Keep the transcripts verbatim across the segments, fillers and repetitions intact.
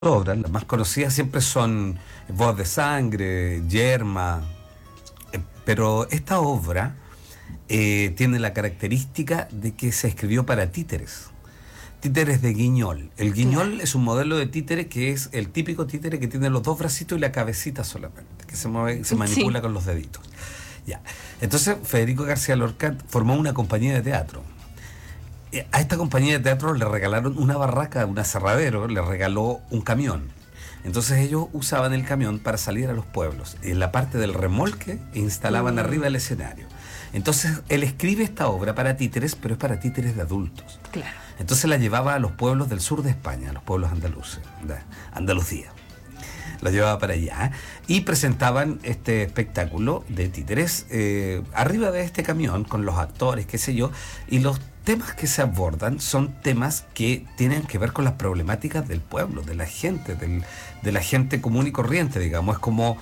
obras, las más conocidas siempre son Voz de Sangre, Yerma, eh, pero esta obra eh, tiene la característica de que se escribió para títeres, títeres de guiñol. El guiñol Claro. es un modelo de títere que es el típico títere que tiene los dos bracitos y la cabecita solamente, que se mueve, se manipula Sí. con los deditos. Ya. Entonces Federico García Lorca formó una compañía de teatro. Eh, A esta compañía de teatro le regalaron una barraca, un aserradero, le regaló un camión. Entonces ellos usaban el camión para salir a los pueblos. En la parte del remolque instalaban Mm. arriba el escenario. Entonces él escribe esta obra para títeres, pero es para títeres de adultos. Claro. Entonces la llevaba a los pueblos del sur de España, a los pueblos andaluces, de Andalucía. La llevaba para allá y presentaban este espectáculo de títeres eh, arriba de este camión con los actores, qué sé yo, y los temas que se abordan son temas que tienen que ver con las problemáticas del pueblo, de la gente, del, de la gente común y corriente, digamos. Es como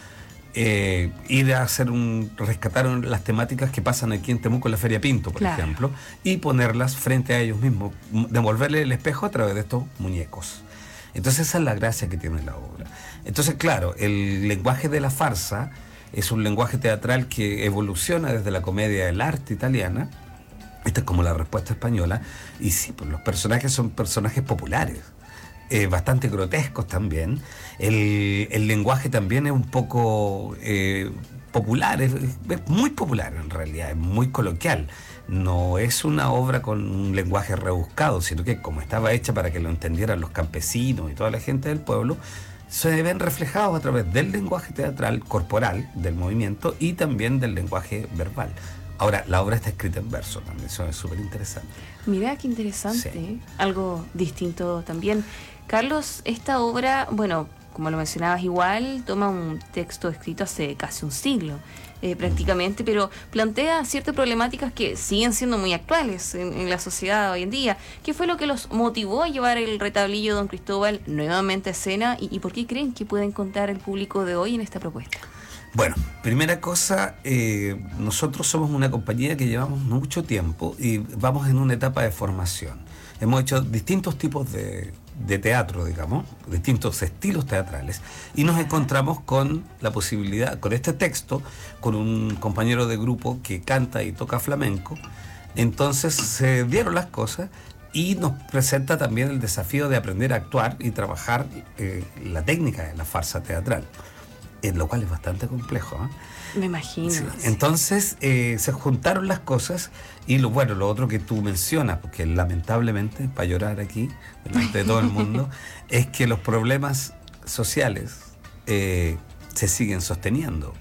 eh, ir a hacer un rescatar un- las temáticas que pasan aquí en Temuco en la Feria Pinto, por Claro. ejemplo, y ponerlas frente a ellos mismos, m- devolverle el espejo a través de estos muñecos. Entonces esa es la gracia que tiene la obra. Entonces, claro, el lenguaje de la farsa es un lenguaje teatral que evoluciona desde la comedia del arte italiana. Esta es como la respuesta española. Y sí, pues los personajes son personajes populares, eh, bastante grotescos también. El, el lenguaje también es un poco eh, popular, es, es muy popular en realidad, es muy coloquial. No es una obra con un lenguaje rebuscado, sino que como estaba hecha para que lo entendieran los campesinos y toda la gente del pueblo, se ven reflejados a través del lenguaje teatral corporal, del movimiento, y también del lenguaje verbal. Ahora, la obra está escrita en verso también, eso es súper interesante. Mira qué interesante, Sí. ¿eh? Algo distinto también. Carlos, esta obra, bueno, como lo mencionabas igual, toma un texto escrito hace casi un siglo, eh, prácticamente, pero plantea ciertas problemáticas que siguen siendo muy actuales en, en la sociedad hoy en día. ¿Qué fue lo que los motivó a llevar el retablillo Don Cristóbal nuevamente a escena y, y por qué creen que puede encontrar el público de hoy en esta propuesta? Bueno, primera cosa, eh, nosotros somos una compañía que llevamos mucho tiempo y vamos en una etapa de formación. Hemos hecho distintos tipos de, de teatro, digamos, distintos estilos teatrales, y nos encontramos con la posibilidad, con este texto, con un compañero de grupo que canta y toca flamenco. Entonces se dieron las cosas y nos presenta también el desafío de aprender a actuar y trabajar eh, la técnica de la farsa teatral, en lo cual es bastante complejo, ¿eh? Me imagino. Sí. Sí. Entonces eh, se juntaron las cosas y lo bueno, lo otro que tú mencionas, porque lamentablemente, para llorar aquí, delante de todo el mundo, es que los problemas sociales eh, se siguen sosteniendo.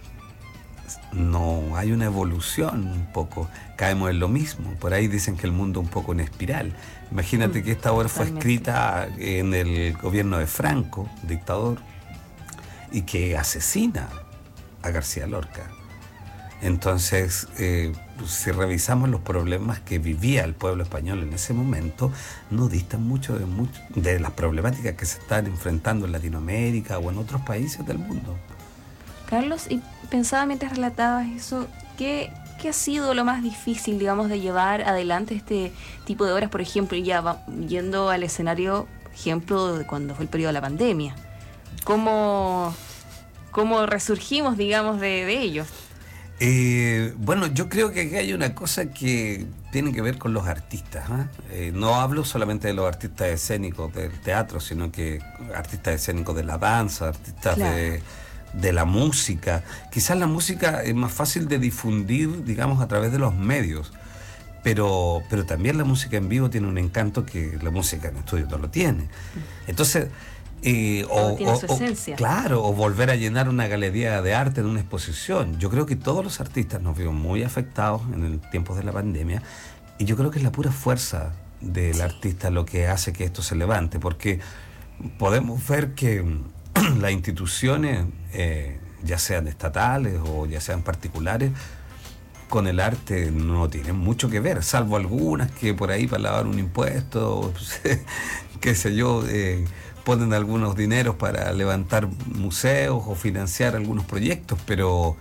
No hay una evolución un poco, caemos en lo mismo. Por ahí dicen que el mundo un poco en espiral. Imagínate Mm, que esta obra fue totalmente. escrita en el gobierno de Franco, dictador, y que asesina a García Lorca. Entonces, eh, si revisamos los problemas que vivía el pueblo español en ese momento, no distan mucho de, mucho de las problemáticas que se están enfrentando en Latinoamérica o en otros países del mundo. Carlos, y pensaba mientras relatabas eso, ¿qué, qué ha sido lo más difícil, digamos, de llevar adelante este tipo de obras? Por ejemplo, ya va, yendo al escenario, ejemplo, de cuando fue el periodo de la pandemia. ¿Cómo, cómo resurgimos, digamos, de, de ellos? Eh, bueno, yo creo que aquí hay una cosa que tiene que ver con los artistas, ¿eh? Eh, no hablo solamente de los artistas escénicos del teatro, sino que artistas escénicos de la danza, artistas Claro. de, de la música. Quizás la música es más fácil de difundir, digamos, a través de los medios, pero, pero también la música en vivo tiene un encanto que la música en estudio no lo tiene. Entonces, eh, Todo o, tiene o- su o- esencia. claro, o volver a llenar una galería de arte en una exposición. Yo creo que todos los artistas nos vimos muy afectados en el tiempos de la pandemia, y yo creo que es la pura fuerza del Sí. artista lo que hace que esto se levante, porque podemos ver que las instituciones, eh, ya sean estatales o ya sean particulares, con el arte no tienen mucho que ver, salvo algunas que por ahí para lavar un impuesto, qué sé yo, eh, ponen algunos dineros para levantar museos o financiar algunos proyectos, pero,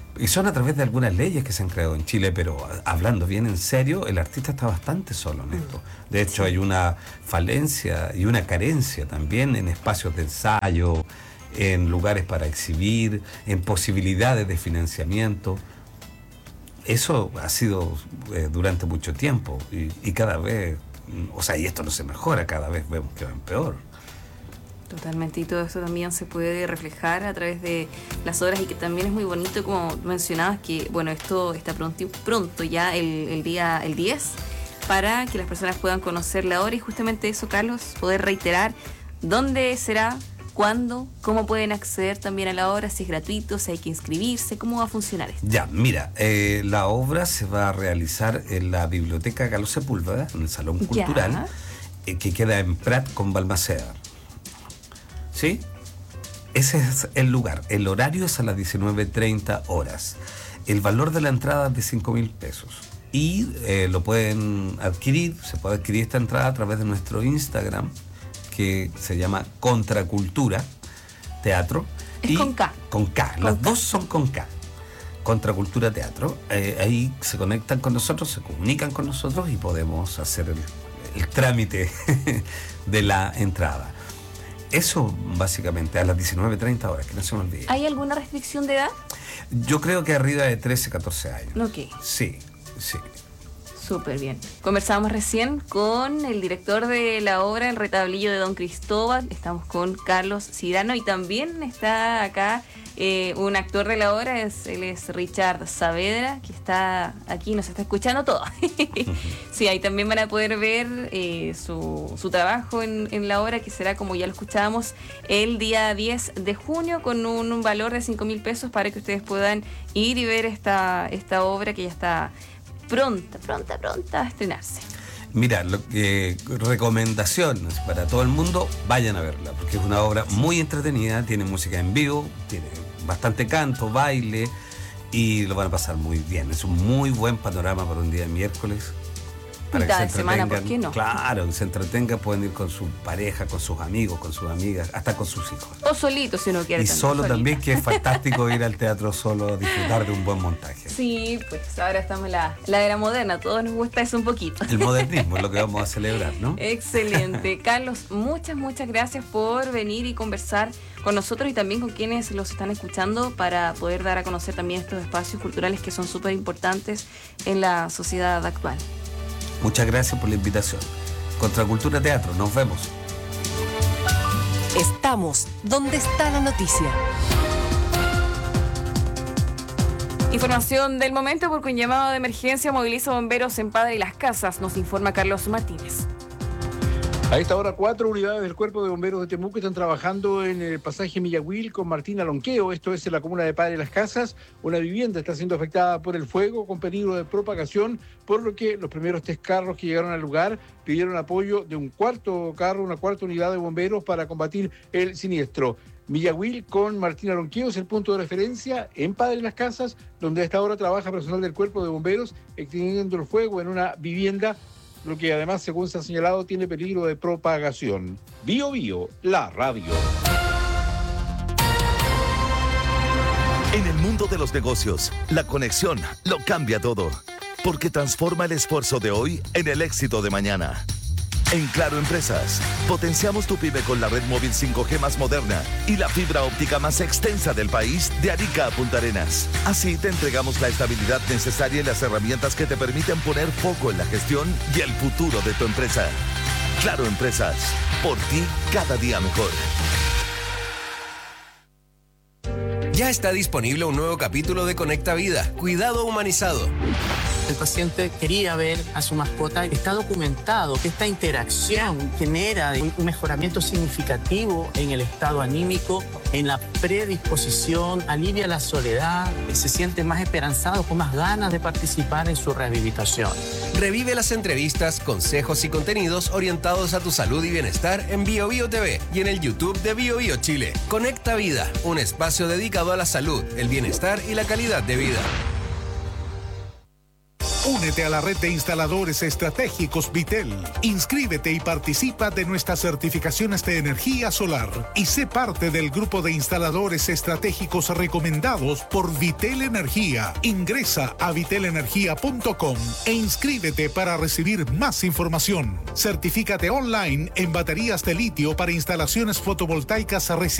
Y son a través de algunas leyes que se han creado en Chile, pero hablando bien en serio, el artista está bastante solo en esto. De hecho, hay una falencia y una carencia también en espacios de ensayo, en lugares para exhibir, en posibilidades de financiamiento. Eso ha sido eh, durante mucho tiempo y, y cada vez, o sea, y esto no se mejora, cada vez vemos que va en peor. Totalmente, y todo eso también se puede reflejar a través de las obras, y que también es muy bonito, como mencionabas, que bueno, esto está pronto, pronto ya el, el día el diez, para que las personas puedan conocer la obra, y justamente eso, Carlos, poder reiterar dónde será, cuándo, cómo pueden acceder también a la obra, si es gratuito, si hay que inscribirse, cómo va a funcionar esto. Ya, mira, eh, la obra se va a realizar en la Biblioteca Carlos Sepúlveda, en el Salón Cultural, eh, que queda en Prat con Balmaceda. ¿Sí? Ese es el lugar. El horario es a las diecinueve treinta horas. El valor de la entrada es de cinco mil pesos. Y eh, lo pueden adquirir, se puede adquirir esta entrada a través de nuestro Instagram, que se llama Contracultura Teatro. Es y con K. Con K. Con Las K. dos son con K. Contracultura Teatro. Eh, ahí se conectan con nosotros, se comunican con nosotros y podemos hacer el, el trámite de la entrada. Eso básicamente a las diecinueve treinta horas, que no se me olvide. ¿Hay alguna restricción de edad? Yo creo que arriba de trece, catorce años. Ok. Sí, sí. Súper bien. Conversábamos recién con el director de la obra El Retablillo de Don Cristóbal. Estamos con Carlos Cyrano, y también está acá eh, un actor de la obra, es, él es Richard Saavedra, que está aquí, nos está escuchando todo. Sí, ahí también van a poder ver eh, su, su trabajo en, en la obra, que será, como ya lo escuchábamos, el día diez de junio, con un, un valor de cinco mil pesos para que ustedes puedan ir y ver esta, esta obra, que ya está pronta, pronta, pronta a estrenarse. Mira, lo que, recomendaciones para todo el mundo, vayan a verla, porque es una obra muy entretenida, tiene música en vivo, tiene bastante canto, baile, y lo van a pasar muy bien. Es un muy buen panorama para un día de miércoles. Para Mitad que de se semana, entretengan. ¿por qué no? Claro, que se entretengan, pueden ir con su pareja, con sus amigos, con sus amigas, hasta con sus hijos. O solito, si uno quiere. Y también, solo solita. también, que es fantástico ir al teatro solo, disfrutar de un buen montaje. Sí, pues ahora estamos en la, la era moderna, a todos nos gusta eso un poquito. El modernismo es lo que vamos a celebrar, ¿no? Excelente. Carlos, muchas, muchas gracias por venir y conversar con nosotros, y también con quienes los están escuchando, para poder dar a conocer también estos espacios culturales que son súper importantes en la sociedad actual. Muchas gracias por la invitación. Contracultura Teatro, nos vemos. Estamos donde está la noticia. Información del momento, porque un llamado de emergencia moviliza bomberos en Padre y Las Casas, nos informa Carlos Martínez. A esta hora, cuatro unidades del Cuerpo de Bomberos de Temuco están trabajando en el pasaje Millahuil con Martín Alonqueo, esto es en la comuna de Padre Las Casas. Una vivienda está siendo afectada por el fuego con peligro de propagación, por lo que los primeros tres carros que llegaron al lugar pidieron apoyo de un cuarto carro, una cuarta unidad de bomberos para combatir el siniestro. Millahuil con Martín Alonqueo es el punto de referencia en Padre Las Casas, donde a esta hora trabaja personal del Cuerpo de Bomberos extinguiendo el fuego en una vivienda, lo que además, según se ha señalado, tiene peligro de propagación. Bio Bio, la radio. En el mundo de los negocios, la conexión lo cambia todo, porque transforma el esfuerzo de hoy en el éxito de mañana. En Claro Empresas, potenciamos tu pyme con la red móvil cinco G más moderna y la fibra óptica más extensa del país, de Arica a Punta Arenas. Así te entregamos la estabilidad necesaria y las herramientas que te permiten poner foco en la gestión y el futuro de tu empresa. Claro Empresas, por ti cada día mejor. Ya está disponible un nuevo capítulo de Conecta Vida, Cuidado Humanizado. El paciente quería ver a su mascota. Está documentado que esta interacción genera un mejoramiento significativo en el estado anímico, en la predisposición, alivia la soledad, se siente más esperanzado, con más ganas de participar en su rehabilitación. Revive las entrevistas, consejos y contenidos orientados a tu salud y bienestar en Bio Bio T V y en el YouTube de Bio Bio Chile. Conecta Vida, un espacio dedicado a la salud, el bienestar y la calidad de vida. Únete a la red de instaladores estratégicos Vitel. Inscríbete y participa de nuestras certificaciones de energía solar y sé parte del grupo de instaladores estratégicos recomendados por Vitel Energía. Ingresa a vitel energía punto com e inscríbete para recibir más información. Certifícate online en baterías de litio para instalaciones fotovoltaicas residenciales